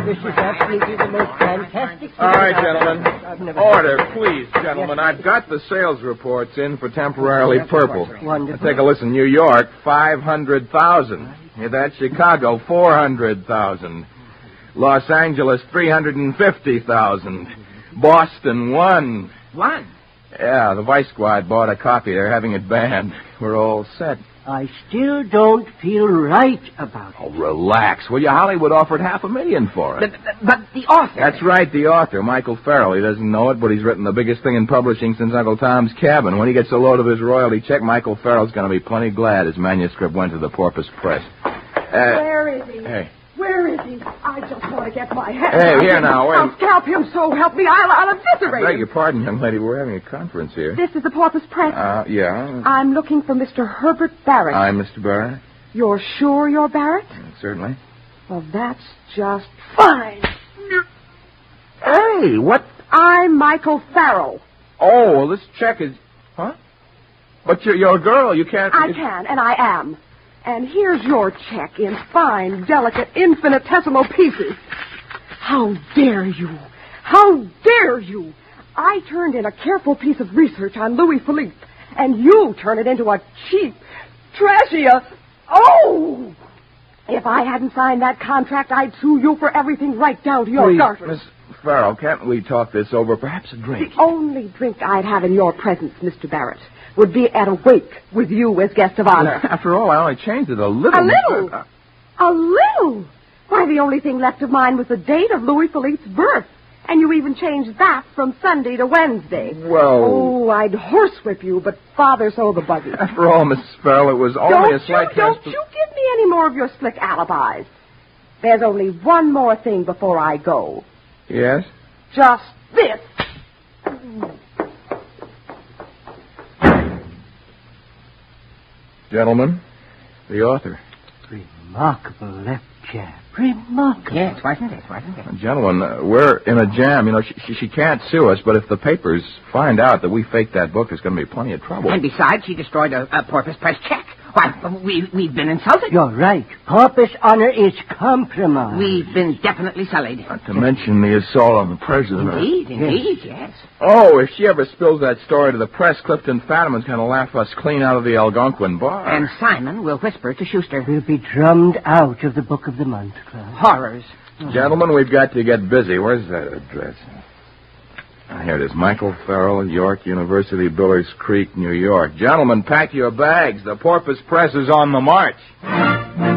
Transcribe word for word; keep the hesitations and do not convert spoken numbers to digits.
This is absolutely the most fantastic... All right, gentlemen. Order, please, gentlemen. I've got the sales reports in for Temporarily Purple. Wonderful. Now, take a listen. New York, five hundred thousand. Hear that? Chicago, four hundred thousand. Los Angeles, three hundred fifty thousand. Boston, one. One? Yeah, the Vice Squad bought a copy. They're having it banned. We're all set. I still don't feel right about it. Oh, relax, will you? Hollywood offered half a million for it. But, but the author... That's right, the author, Michael Farrell. He doesn't know it, but he's written the biggest thing in publishing since Uncle Tom's Cabin. When he gets a load of his royalty check, Michael Farrell's going to be plenty glad his manuscript went to the Porpoise Press. Uh, Where is he? Hey. Where is he? I just want to get my hands Hey, on here him. now, wait. I'll scalp him, so help me. I'll, I'll eviscerate I beg him. your pardon, young lady. We're having a conference here. This is the Porpoise Press. Uh, yeah. I'm looking for Mister Herbert Barrett. I'm Mister Barrett. You're sure you're Barrett? Certainly. Well, that's just fine. Hey, what? I'm Michael Farrell. Oh, well, this check is... Huh? But you're, you're a girl. You can't... I can, and I am. And here's your check in fine, delicate, infinitesimal pieces. How dare you? How dare you? I turned in a careful piece of research on Louis Philippe, and you turn it into a cheap, trashy, uh, oh! If I hadn't signed that contract, I'd sue you for everything right down to your Please, garters. Miss Farrell, can't we talk this over? Perhaps a drink. The only drink I'd have in your presence, Mister Barrett, would be at a wake with you as guest of honor. After all, I only changed it a little. A little? Uh, a little? Why, the only thing left of mine was the date of Louis Philippe's birth. And you even changed that from Sunday to Wednesday. Well... Oh, I'd horsewhip you, but Father so the buggy. After all, Miss Farrell, it was only don't a slight... You, don't transfer- you give me any more of your slick alibis. There's only one more thing before I go. Yes? Just this. Gentlemen, the author. Remarkable left jab. Remarkable. Yes, wasn't it? Wasn't it? Gentlemen, uh, we're in a jam. You know, she, she, she can't sue us, but if the papers find out that we faked that book, there's going to be plenty of trouble. And besides, she destroyed a, a Porpoise Press check. Why, we, we've been insulted. You're right. Porpoise honor is compromised. We've been definitely sullied. Not to mention the assault on the president. Indeed, indeed, yes. Oh, if she ever spills that story to the press, Clifton Fadiman's going to laugh us clean out of the Algonquin bar. And Simon will whisper to Schuster. We'll be drummed out of the Book of the Month Club. Horrors. Gentlemen, we've got to get busy. Where's that address? Ah, here it is. Michael Farrell, York University, Billers Creek, New York. Gentlemen, pack your bags. The Porpoise Press is on the march.